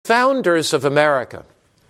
founders of America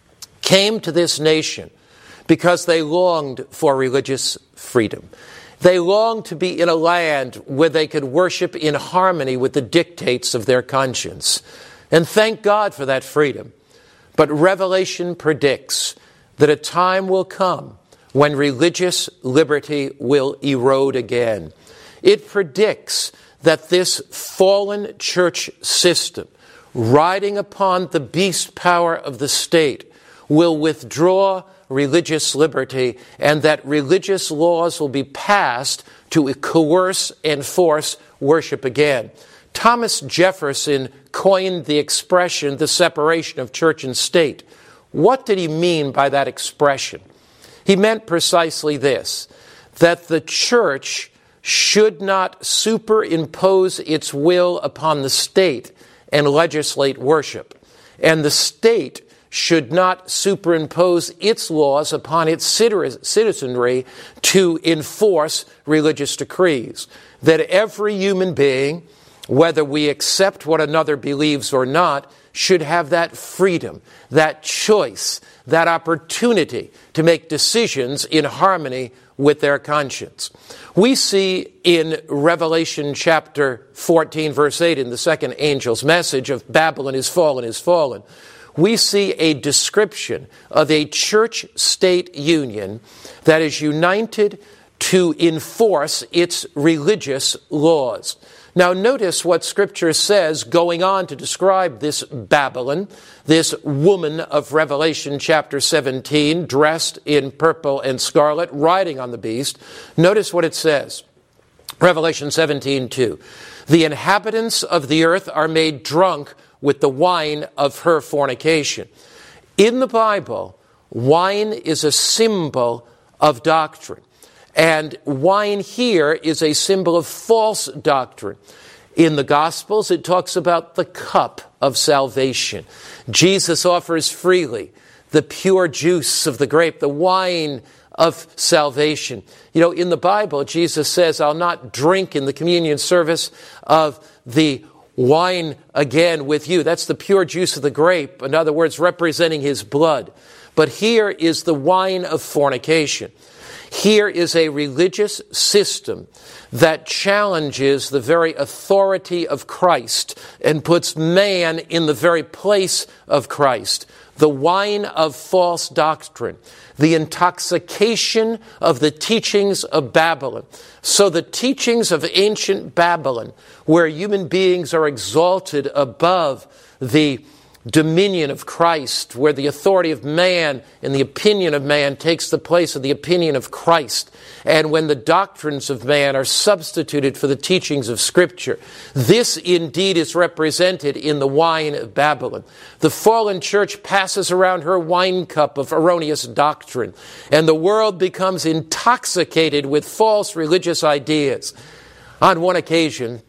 came to this nation because they longed for religious freedom. They longed to be in a land where they could worship in harmony with the dictates of their conscience. And thank God for that freedom. But Revelation predicts that a time will come when religious liberty will erode again. It predicts that this fallen church system, riding upon the beast power of the state, will withdraw religious liberty, and that religious laws will be passed to coerce and force worship again. Thomas Jefferson coined the expression, the separation of church and state. What did he mean by that expression? He meant precisely this, that the church should not superimpose its will upon the state and legislate worship, and the state should not superimpose its laws upon its citizenry to enforce religious decrees. That every human being, whether we accept what another believes or not, should have that freedom, that choice, that opportunity to make decisions in harmony with their conscience. We see in Revelation chapter 14, verse 8, in the second angel's message of Babylon is fallen, we see a description of a church-state union that is united to enforce its religious laws. Now notice what Scripture says going on to describe this Babylon, this woman of Revelation chapter 17, dressed in purple and scarlet, riding on the beast. Notice what it says. Revelation 17:2. The inhabitants of the earth are made drunk with the wine of her fornication. In the Bible, wine is a symbol of doctrine. And wine here is a symbol of false doctrine. In the Gospels, it talks about the cup of salvation. Jesus offers freely the pure juice of the grape, the wine of salvation. You know, in the Bible, Jesus says, I'll not drink in the communion service of the wine again with you. That's the pure juice of the grape, in other words, representing his blood. But here is the wine of fornication. Here is a religious system that challenges the very authority of Christ and puts man in the very place of Christ. The wine of false doctrine, the intoxication of the teachings of Babylon. So the teachings of ancient Babylon, where human beings are exalted above the dominion of Christ, where the authority of man and the opinion of man takes the place of the opinion of Christ, and when the doctrines of man are substituted for the teachings of Scripture. This indeed is represented in the wine of Babylon. The fallen church passes around her wine cup of erroneous doctrine, and the world becomes intoxicated with false religious ideas. On one occasion,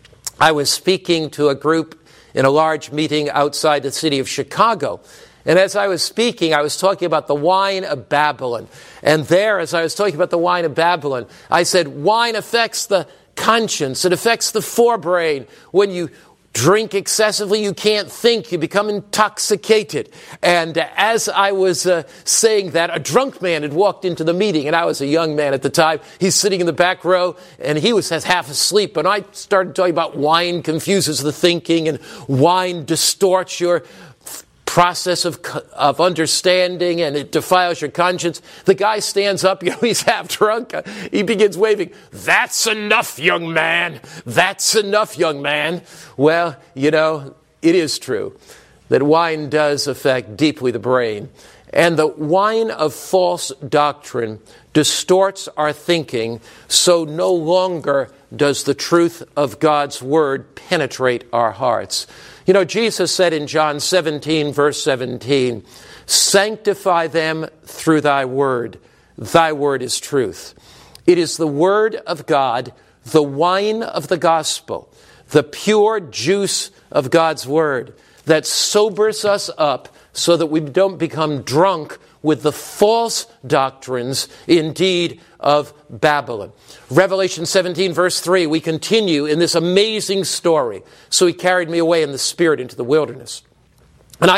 I was speaking to a group in a large meeting outside the city of Chicago. And as I was speaking, I was talking about the wine of Babylon. And there, as I was talking about the wine of Babylon, I said, wine affects the conscience. It affects the forebrain. When you drink excessively, you can't think. You become intoxicated. And as I was saying that, a drunk man had walked into the meeting, and I was a young man at the time. He's sitting in the back row, and he was half asleep. And I started talking about wine confuses the thinking, and wine distorts your process of understanding, and it defiles your conscience. The guy stands up, he's half drunk. He begins waving, "That's enough, young man. That's enough, young man." Well, it is true that wine does affect deeply the brain. And the wine of false doctrine distorts our thinking, so no longer does the truth of God's word penetrate our hearts. Jesus said in John 17, verse 17, "Sanctify them through thy word. Thy word is truth." It is the word of God, the wine of the gospel, the pure juice of God's word that sobers us up so that we don't become drunk with the false doctrines, indeed, of Babylon. Revelation 17, verse 3, we continue in this amazing story. "So he carried me away in the Spirit into the wilderness.